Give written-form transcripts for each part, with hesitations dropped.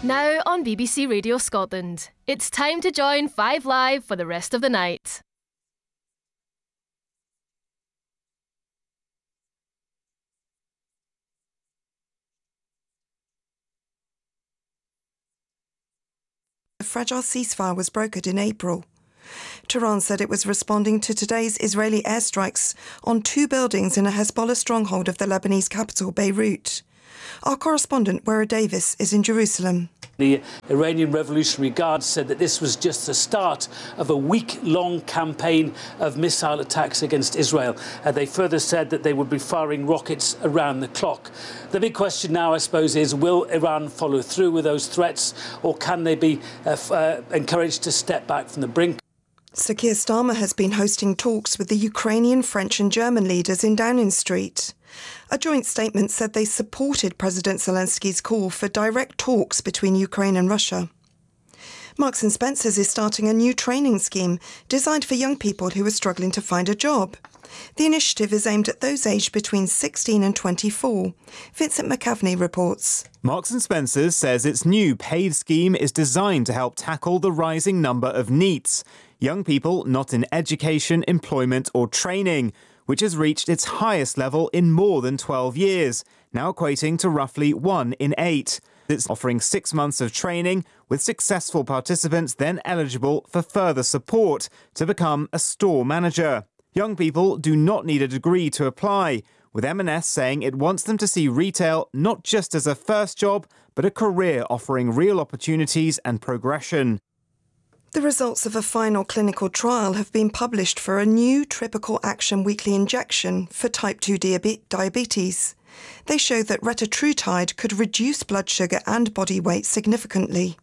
Now on BBC Radio Scotland, it's time to join 5 Live for the rest of the night. A fragile ceasefire was brokered in April. Tehran said it was responding to today's Israeli airstrikes on 2 buildings in a Hezbollah stronghold of the Lebanese capital, Beirut. Our correspondent, Wera Davis, is in Jerusalem. The Iranian Revolutionary Guard said that this was just the start of a week-long campaign of missile attacks against Israel. They further said that they would be firing rockets around the clock. The big question now, I suppose, is will Iran follow through with those threats, or can they be encouraged to step back from the brink? Sir Keir Starmer has been hosting talks with the Ukrainian, French and German leaders in Downing Street. A joint statement said they supported President Zelensky's call for direct talks between Ukraine and Russia. Marks & Spencer's is starting a new training scheme designed for young people who are struggling to find a job. The initiative is aimed at those aged between 16 and 24. Vincent McAvney reports. Marks & Spencer's says its new paid scheme is designed to help tackle the rising number of NEETs, young people not in education, employment or training, which has reached its highest level in more than 12 years, now equating to roughly 1 in 8. It's offering 6 months of training, with successful participants then eligible for further support to become a store manager. Young people do not need a degree to apply, with M&S saying it wants them to see retail not just as a first job, but a career offering real opportunities and progression. The results of a final clinical trial have been published for a new Tropical Action weekly injection for type 2 diabetes. They show that retatrutide could reduce blood sugar and body weight significantly.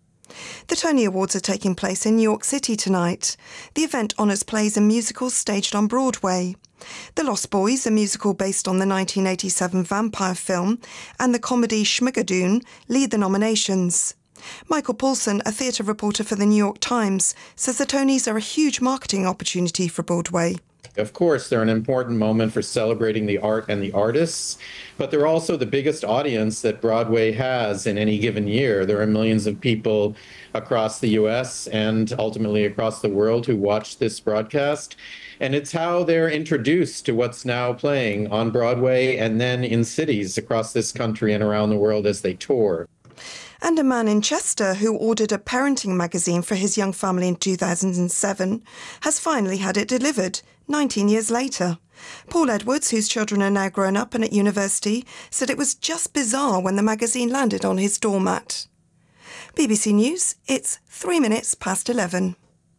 The Tony Awards are taking place in New York City tonight. The event honours plays and musicals staged on Broadway. The Lost Boys, a musical based on the 1987 vampire film, and the comedy Schmigadoon lead the nominations. Michael Paulson, a theatre reporter for the New York Times, says the Tonys are a huge marketing opportunity for Broadway. Of course, they're an important moment for celebrating the art and the artists, but they're also the biggest audience that Broadway has in any given year. There are millions of people across the U.S. and ultimately across the world who watch this broadcast. And it's how they're introduced to what's now playing on Broadway and then in cities across this country and around the world as they tour. And a man in Chester who ordered a parenting magazine for his young family in 2007 has finally had it delivered 19 years later. Paul Edwards, whose children are now grown up and at university, said it was just bizarre when the magazine landed on his doormat. BBC News, it's 3 minutes past 11.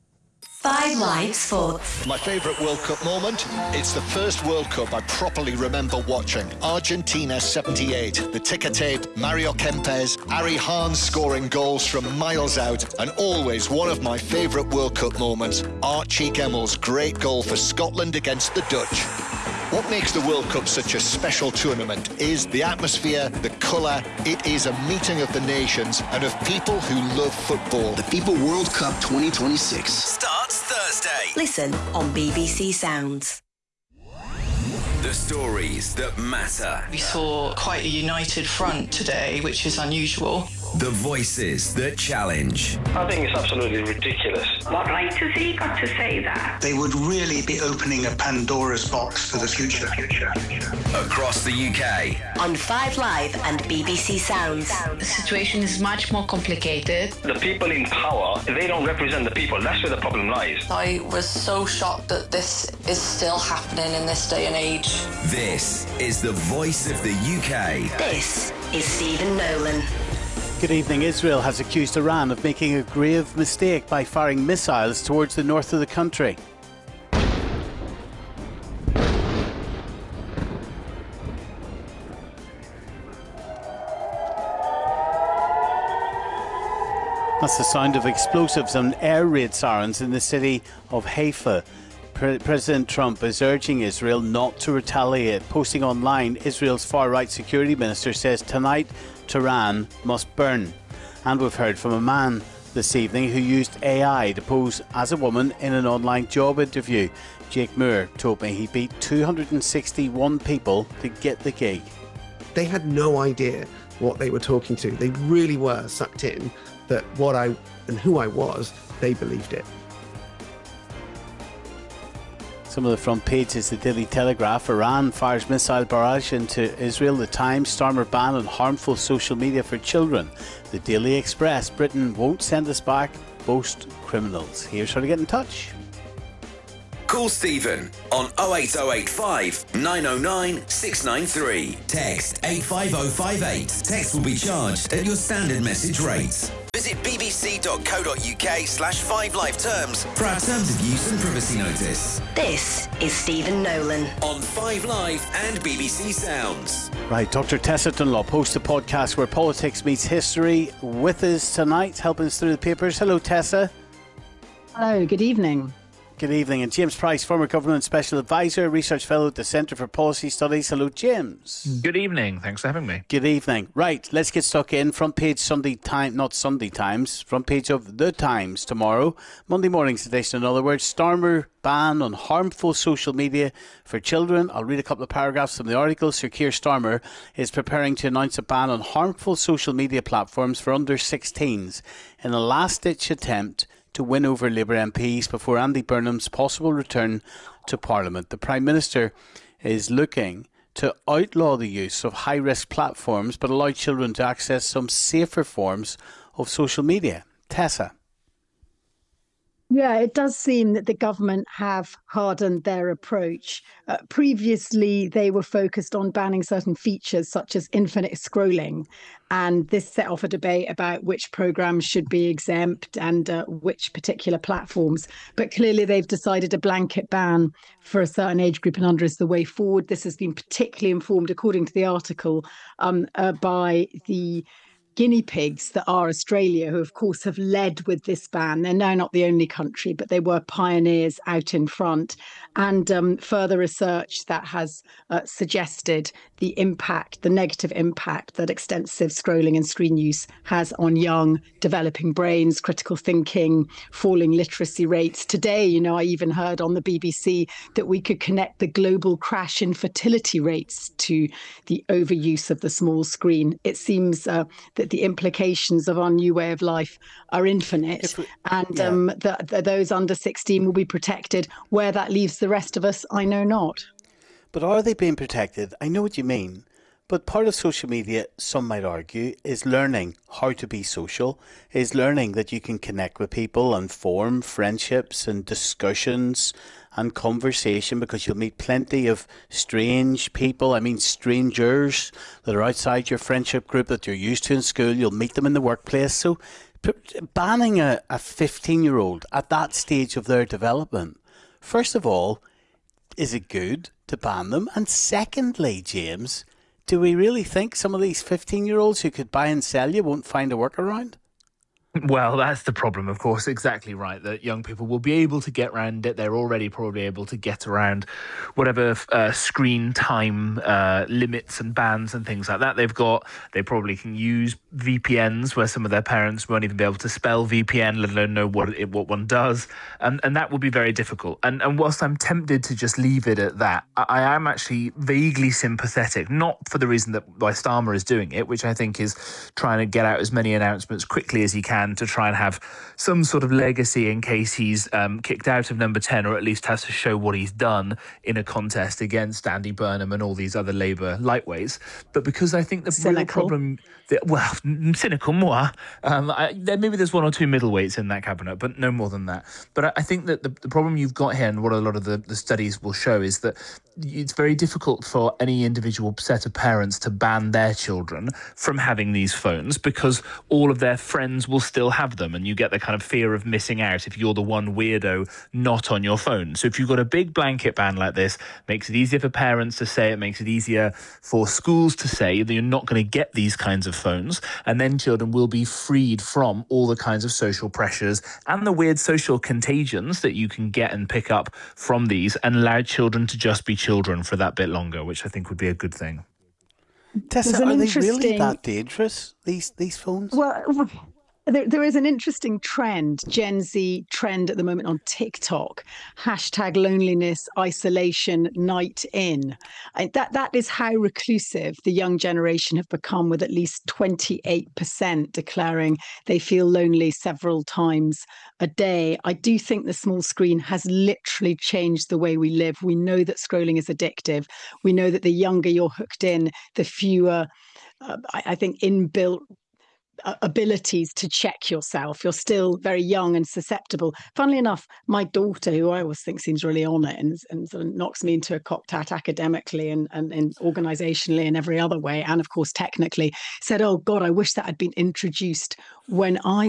5 Live Sports. My favourite World Cup moment? It's the first World Cup I properly remember watching. Argentina 78. The ticker tape, Mario Kempes, Ari Hahn scoring goals from miles out, and always one of my favourite World Cup moments, Archie Gemmel's great goal for Scotland against the Dutch. What makes the World Cup such a special tournament is the atmosphere, the colour. It is a meeting of the nations and of people who love football. The FIFA World Cup 2026 starts Thursday. Listen on BBC Sounds. The stories that matter. We saw quite a united front today, which is unusual. The voices that challenge. I think it's absolutely ridiculous. What right has he got to say that? They would really be opening a Pandora's box for the future. Across the UK. On 5 Live and BBC Sounds. The situation is much more complicated. The people in power, they don't represent the people. That's where the problem lies. I was so shocked that this is still happening in this day and age. This is the voice of the UK. This is Stephen Nolan. Good evening. Israel has accused Iran of making a grave mistake by firing missiles towards the north of the country. That's the sound of explosives and air raid sirens in the city of Haifa. President Trump is urging Israel not to retaliate. Posting online, Israel's far-right security minister says tonight Tehran must burn. And we've heard from a man this evening who used AI to pose as a woman in an online job interview. Jake Moore told me he beat 261 people to get the gig. They had no idea what they were talking to. They really were sucked in that what I and who I was, they believed it. Some of the front pages, the Daily Telegraph. Iran fires missile barrage into Israel. The Times, Starmer ban on harmful social media for children. The Daily Express, Britain won't send us back, boast criminals. Here's how to get in touch. Call Stephen on 08085 909 693. Text 85058. Text will be charged at your standard message rates. Visit bbc.co.uk/5live terms for our terms of use and privacy notice. This is Stephen Nolan on 5 Live and BBC Sounds. Right, Dr. Tessa Dunlop hosts a podcast where politics meets history. With us tonight, helping us through the papers. Hello, Tessa. Hello, good evening. Good evening. And James Price, former government special advisor, research fellow at the Centre for Policy Studies. Hello, James. Good evening. Thanks for having me. Good evening. Right, let's get stuck in. Front page Sunday Times, not Sunday Times, front page of The Times tomorrow. Monday morning's edition, in other words. Starmer ban on harmful social media for children. I'll read a couple of paragraphs from the article. Sir Keir Starmer is preparing to announce a ban on harmful social media platforms for under 16s in a last-ditch attempt to win over Labour MPs before Andy Burnham's possible return to Parliament. The Prime Minister is looking to outlaw the use of high-risk platforms but allow children to access some safer forms of social media. Tessa. Yeah, it does seem that the government have hardened their approach. Previously, they were focused on banning certain features such as infinite scrolling. And this set off a debate about which programs should be exempt and which particular platforms. But clearly, they've decided a blanket ban for a certain age group and under is the way forward. This has been particularly informed, according to the article, by the guinea pigs that are Australia, who of course have led with this ban. They're now not the only country, but they were pioneers out in front. And further research that has suggested the impact, the negative impact that extensive scrolling and screen use has on young developing brains, critical thinking, falling literacy rates. Today, I even heard on the BBC that we could connect the global crash in fertility rates to the overuse of the small screen. It seems that the implications of our new way of life are infinite, and those under 16 will be protected. Where that leaves the rest of us, I know not. But are they being protected? I know what you mean. But part of social media, some might argue, is learning how to be social, is learning that you can connect with people and form friendships and discussions and conversation, because you'll meet plenty of strange people. I mean, strangers that are outside your friendship group that you're used to in school. You'll meet them in the workplace. So banning a 15-year-old at that stage of their development, first of all, is it good to ban them? And secondly, James, do we really think some of these 15-year-olds who could buy and sell you won't find a workaround? Well, that's the problem, of course. Exactly right, that young people will be able to get around it. They're already probably able to get around whatever screen time limits and bans and things like that they've got. They probably can use VPNs where some of their parents won't even be able to spell VPN, let alone know what one does. And that will be very difficult. And whilst I'm tempted to just leave it at that, I am actually vaguely sympathetic, not for the reason that why Starmer is doing it, which I think is trying to get out as many announcements quickly as he can to try and have some sort of legacy in case he's kicked out of number 10, or at least has to show what he's done in a contest against Andy Burnham and all these other Labour lightweights. But because I think the real problem... cynical more. Maybe there's one or two middleweights in that cabinet, but no more than that. But I think that the problem you've got here, and what a lot of the studies will show, is that it's very difficult for any individual set of parents to ban their children from having these phones, because all of their friends will still have them, and you get the kind of fear of missing out if you're the one weirdo not on your phone. So if you've got a big blanket ban like this, it makes it easier for parents to say, it makes it easier for schools to say that you're not going to get these kinds of phones, and then children will be freed from all the kinds of social pressures and the weird social contagions that you can get and pick up from these, and allow children to just be children for that bit longer, which I think would be a good thing. Tessa, are they really that dangerous, these phones? Well, There is an interesting trend, Gen Z trend at the moment on TikTok, hashtag loneliness, isolation, night in. And that is how reclusive the young generation have become, with at least 28% declaring they feel lonely several times a day. I do think the small screen has literally changed the way we live. We know that scrolling is addictive. We know that the younger you're hooked in, the fewer, I think, inbuilt abilities to check yourself. You're still very young and susceptible. Funnily enough, my daughter, who I always think seems really on it and sort of knocks me into a cocked hat academically and organisationally and every other way, and of course technically, said, "Oh God, I wish that had been introduced when I